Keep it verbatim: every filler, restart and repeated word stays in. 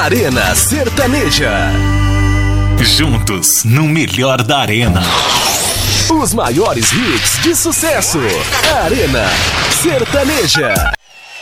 Arena Sertaneja. Juntos no melhor da arena. Os maiores hits de sucesso. Arena Sertaneja.